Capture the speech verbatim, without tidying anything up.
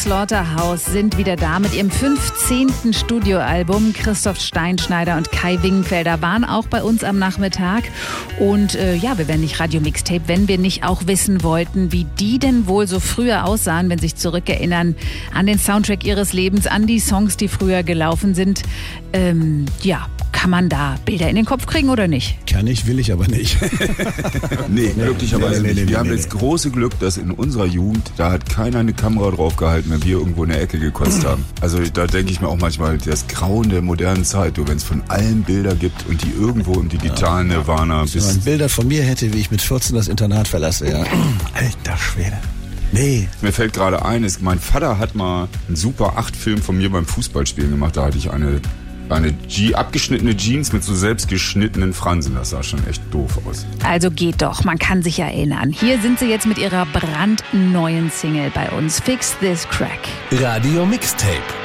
Slaughterhouse sind wieder da mit ihrem fünfzehnten Studioalbum. Christoph Steinschneider und Kai Wingenfelder waren auch bei uns am Nachmittag. Und äh, ja, wir wären nicht Radio Mixtape, wenn wir nicht auch wissen wollten, wie die denn wohl so früher aussahen, wenn sie sich zurückerinnern an den Soundtrack ihres Lebens, an die Songs, die früher gelaufen sind. Ähm, ja, kann man da Bilder in den Kopf kriegen oder nicht? Kann ich, will ich aber nicht. nee, glücklicherweise nee, nee, nicht. nee, wir nee, haben nee. das große Glück, dass in unserer Jugend, da hat keiner eine Kamera drauf gehalten, wenn wir irgendwo in der Ecke gekotzt haben. Also da denke ich mir auch manchmal, das Grauen der modernen Zeit, wenn es von allen Bilder gibt und die irgendwo im digitalen ja, Nirvana ja. bis... Wenn man Bilder von mir hätte, wie ich mit vierzehn das Internat verlasse, ja. Alter Schwede. Nee. Mir fällt gerade ein, ist, mein Vater hat mal einen Super acht Film von mir beim Fußballspielen gemacht. Da hatte ich eine, eine G, abgeschnittene Jeans mit so selbstgeschnittenen Fransen. Das sah schon echt doof aus. Also geht doch, man kann sich erinnern. Hier sind sie jetzt mit ihrer brandneuen Single bei uns. Fix This Crack. Radio Mixtape.